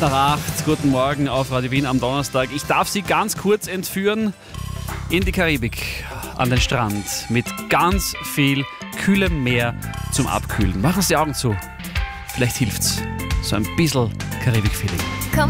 7:08. Guten Morgen auf Radio Wien am Donnerstag. Ich darf Sie ganz kurz entführen in die Karibik, an den Strand, mit ganz viel kühlem Meer zum Abkühlen. Machen Sie die Augen zu. Vielleicht hilft's. So ein bisschen Karibik-Feeling.